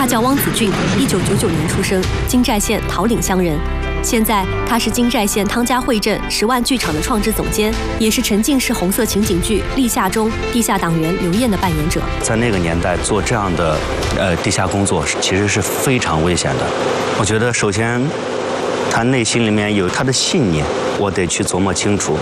他叫汪子俊，1999年出生，金寨县桃岭乡人。现在他是金寨县汤家汇镇10万剧场的创制总监，也是沉浸式红色情景剧《立夏》中地下党员刘燕的扮演者。 在那个年代做这样的地下工作，其实是非常危险的。我觉得首先他内心里面有他的信念，我得去琢磨清楚。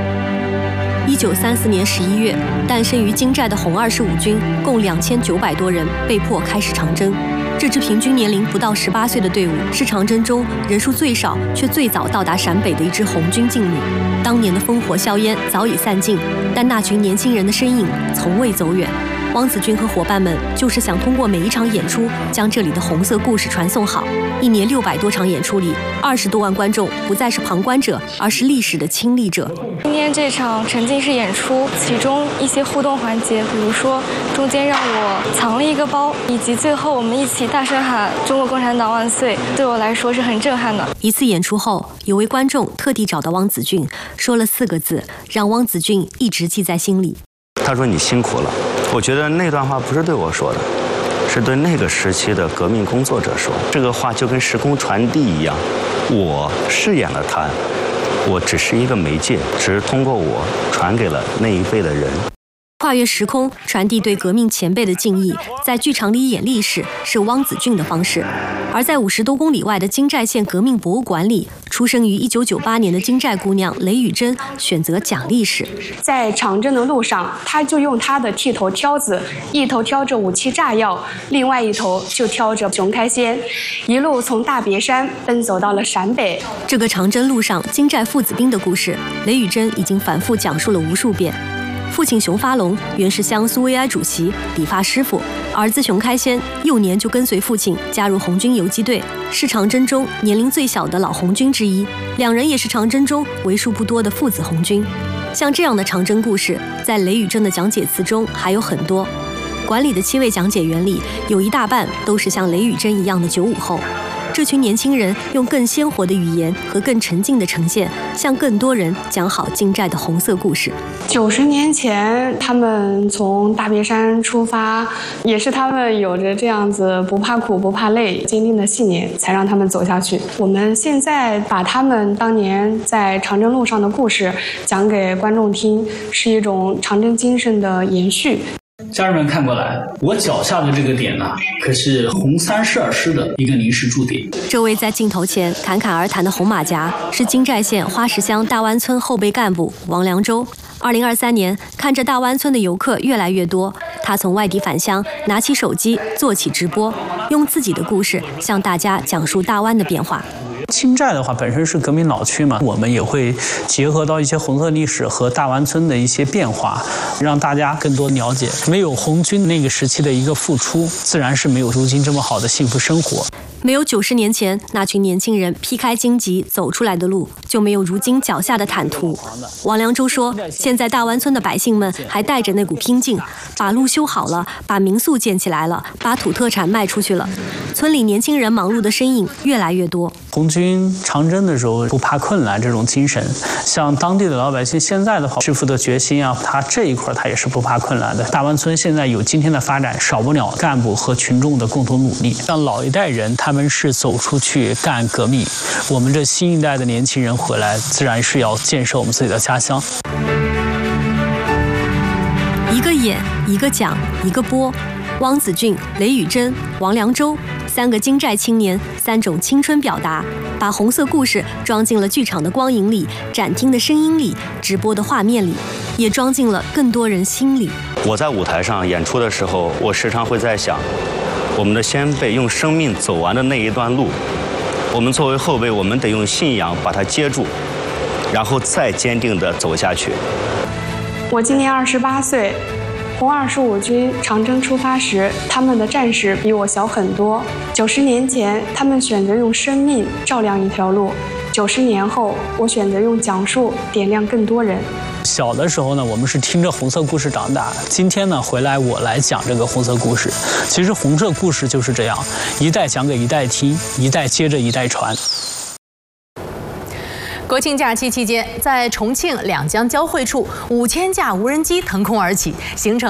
1934年11月，诞生于金寨的红25军共2900多人被迫开始长征。这支平均年龄不到18岁的队伍，是长征中人数最少却最早到达陕北的一支红军劲旅。当年的烽火硝烟早已散尽，但那群年轻人的身影从未走远。汪子俊和伙伴们就是想通过每一场演出，将这里的红色故事传送好。一年600多场演出里，20多万观众不再是旁观者，而是历史的亲历者。 今天这场沉浸式演出，其中一些互动环节，比如说中间让我藏了一个包，以及最后我们一起大声喊“中国共产党万岁”，对我来说是很震撼的。 一次演出后，有位观众特地找到汪子俊，说了4个字，让汪子俊一直记在心里。 他说：“你辛苦了。”我觉得那段话不是对我说的，是对那个时期的革命工作者说。这个话就跟时空传递一样，我饰演了他，我只是一个媒介，只是通过我传给了那一辈的人。 跨越时空，传递对革命前辈的敬意，在剧场里演历史是汪子俊的方式。而在50多公里外的金寨县革命博物馆里，出生于1998年的金寨姑娘雷雨珍选择讲历史。 在长征的路上，她就用她的剃头挑子，一头挑着武器炸药，另外一头就挑着熊开鲜，一路从大别山奔走到了陕北。 这个长征路上金寨父子兵的故事，雷雨珍已经反复讲述了无数遍。父亲熊发龙原是江苏维埃主席、理发师傅，儿子熊开先幼年就跟随父亲加入红军游击队，是长征中年龄最小的老红军之一。两人也是长征中为数不多的父子红军。像这样的长征故事，在雷雨珍的讲解词中还有很多。馆里的7位讲解员里，有一大半都是像雷雨珍一样的95后。这群年轻人用更鲜活的语言和更沉静的呈现，向更多人讲好金寨的红色故事。 90年前，他们从大别山出发，也是他们有着这样子不怕苦、不怕累、坚定的信念，才让他们走下去。我们现在把他们当年在长征路上的故事讲给观众听，是一种长征精神的延续。 家人们看过来，我脚下的这个点呢，可是红32师的一个临时驻点。 这位在镜头前侃侃而谈的红马甲是金寨县花石乡大湾村后备干部王良洲。2023年，看着大湾村的游客越来越多，他从外地返乡，拿起手机做起直播，用自己的故事向大家讲述大湾的变化。 金寨的话本身是革命老区嘛，我们也会结合到一些红色历史和大湾村的一些变化，让大家更多了解。没有红军那个时期的一个付出，自然是没有如今这么好的幸福生活。 没有90年前那群年轻人劈开荆棘走出来的路，就没有如今脚下的坦途。王良洲说，现在大湾村的百姓们还带着那股拼劲，把路修好了，把民宿建起来了，把土特产卖出去了。村里年轻人忙碌的身影越来越多。 红军长征的时候不怕困难这种精神，像当地的老百姓现在的话，致富的决心啊，他这一块他也是不怕困难的。大湾村现在有今天的发展，少不了干部和群众的共同努力。像老一代人，他们是走出去干革命，我们这新一代的年轻人回来，自然是要建设我们自己的家乡。 一个演，一个讲，一个播。汪子俊、雷雨珍、王良洲3个金寨青年，3种青春表达，把红色故事装进了剧场的光影里，展厅的声音里，直播的画面里，也装进了更多人心里。 我在舞台上演出的时候，我时常会在想，我们的先辈用生命走完的那一段路，我们作为后辈，我们得用信仰把它接住，然后再坚定地走下去。 我今年28岁。红25军长征出发时，他们的战士比我小很多。90年前，他们选择用生命照亮一条路；90年后，我选择用讲述点亮更多人。 小的时候呢，我们是听着红色故事长大。今天呢，回来我来讲这个红色故事。其实红色故事就是这样，一代讲给一代听，一代接着一代传。 国庆假期期间，在重庆两江交汇处，5000架无人机腾空而起，形成